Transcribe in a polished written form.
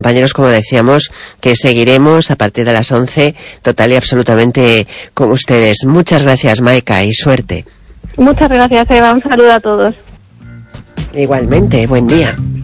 compañeros, como decíamos, que seguiremos a partir de las 11, total y absolutamente con ustedes. Muchas gracias, Maika, y suerte. Muchas gracias, Eva. Un saludo a todos. Igualmente, buen día.